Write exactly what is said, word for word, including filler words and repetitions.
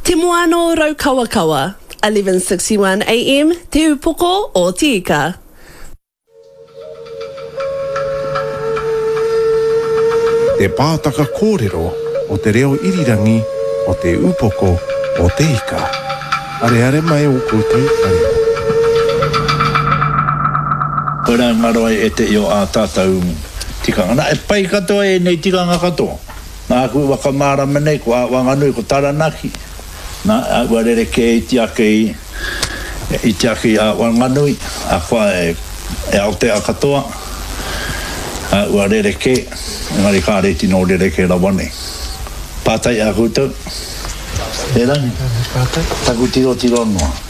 Te Moano Raukawakawa, eleven sixty-one A M, Te Upoko o Te Ika. Te pātaka kōrero o te reo irirangi o te upoko o te ika. Are are mai o koutou kare. Ora ngaroa e te io a tātou tikanga. Nā e pai katoa e nei tikanga katoa. Nā kui wakamara menei ko a wanganui ko taranaki. Nā a warere ke i tiake i i tiake a wanganui. A kua e, e Aotea katoa. A warere ke ngari kāre tino rere ke rawane. Pātai a koutou. E rangi. Taku tiro tiro noa.